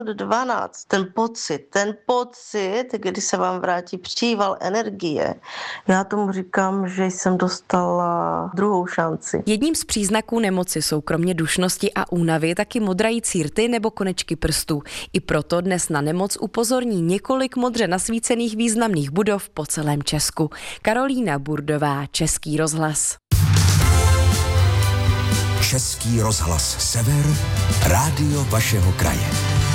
12, ten pocit, kdy se vám vrátí příval energie. Já tomu říkám, že jsem dostala druhou šanci. Jedním z příznaků nemoci jsou kromě dušnosti a únavy taky modrající rty nebo konečky prstů. I proto dnes na nemoc upozorní několik modře nasvícených významných budov po celém Česku. Karolína Burdová, Český rozhlas. Český rozhlas Sever, rádio vašeho kraje.